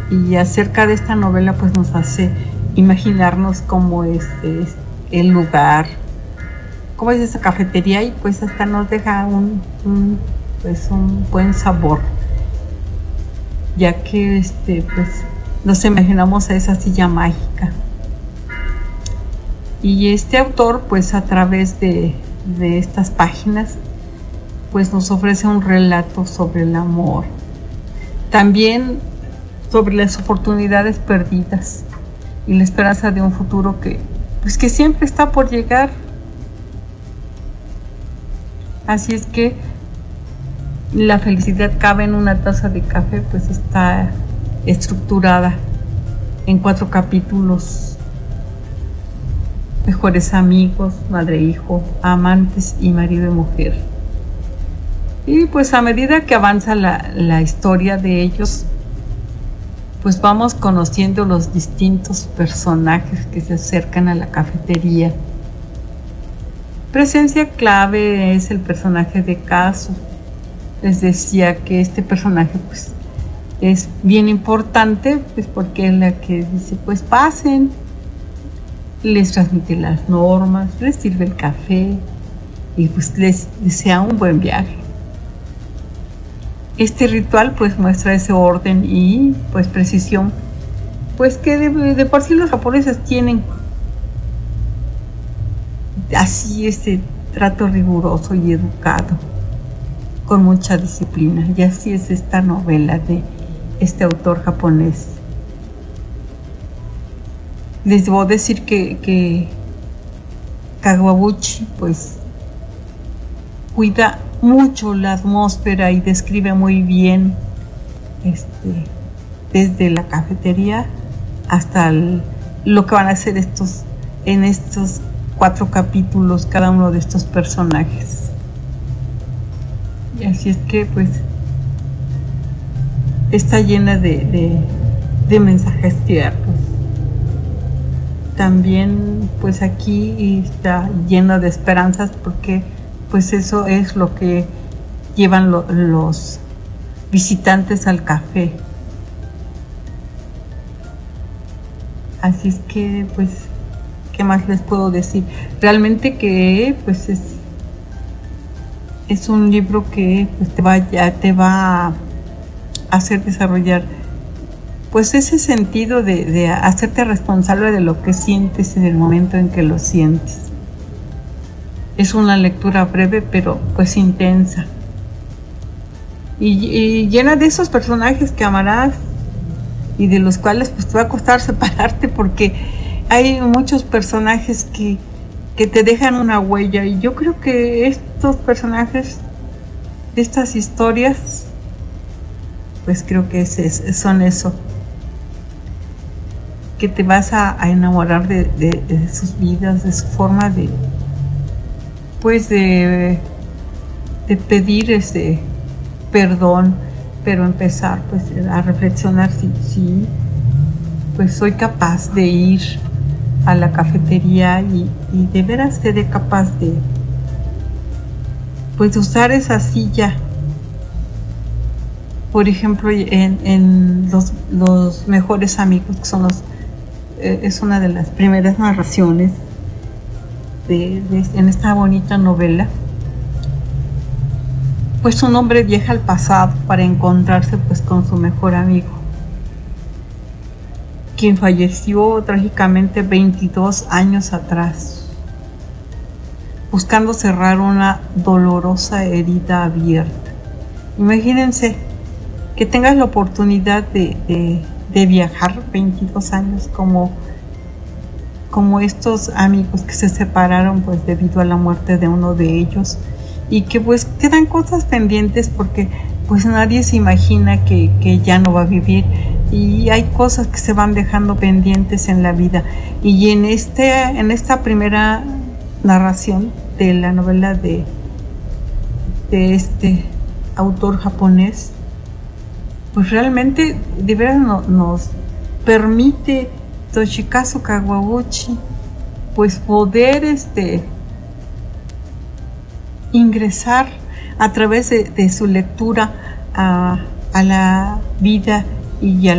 Y acerca de esta novela pues nos hace imaginarnos cómo es el lugar, cómo es esa cafetería, y pues hasta nos deja un buen sabor, ya que pues nos imaginamos a esa silla mágica. Y este autor pues a través de estas páginas pues nos ofrece un relato sobre el amor, también sobre las oportunidades perdidas y la esperanza de un futuro que siempre está por llegar. Así es que la felicidad cabe en una taza de café, pues está estructurada en 4 capítulos: mejores amigos, madre e hijo, amantes y marido y mujer. Y pues a medida que avanza la historia de ellos, pues vamos conociendo los distintos personajes que se acercan a la cafetería. Presencia clave es el personaje de Kazu. Les decía que este personaje pues es bien importante, pues porque es la que dice pues pasen, les transmite las normas, les sirve el café y pues les desea un buen viaje. Este ritual pues muestra ese orden y pues precisión pues que de por sí los japoneses tienen, así este trato riguroso y educado, con mucha disciplina. Y así es esta novela de este autor japonés. Les debo decir que Kawaguchi pues cuida mucho la atmósfera y describe muy bien desde la cafetería hasta lo que van a hacer en estos 4 capítulos cada uno de estos personajes. Y así es que pues está llena de mensajes tiernos. También pues aquí está lleno de esperanzas, porque pues eso es lo que llevan los visitantes al café. Así es que pues, ¿qué más les puedo decir? Realmente que pues es un libro que pues te va a hacer desarrollar pues ese sentido de hacerte responsable de lo que sientes en el momento en que lo sientes. Es una lectura breve pero pues intensa y llena de esos personajes que amarás y de los cuales pues te va a costar separarte, porque hay muchos personajes que te dejan una huella, y yo creo que estos personajes de estas historias pues creo que son eso, que te vas a enamorar de sus vidas, de su forma de pedir perdón, pero empezar pues a reflexionar si pues soy capaz de ir a la cafetería y de veras seré capaz de pues usar esa silla. Por ejemplo, en los mejores amigos, que son es una de las primeras narraciones en esta bonita novela, pues un hombre viaja al pasado para encontrarse pues con su mejor amigo, quien falleció trágicamente 22 años atrás, buscando cerrar una dolorosa herida abierta. Imagínense que tengas la oportunidad de viajar 22 años como estos amigos que se separaron pues debido a la muerte de uno de ellos, y que pues quedan cosas pendientes porque pues nadie se imagina que ya no va a vivir, y hay cosas que se van dejando pendientes en la vida. Y en esta primera narración de la novela de este autor japonés, pues realmente de veras nos permite Toshikazu Kawaguchi pues poder ingresar a través de su lectura a la vida y a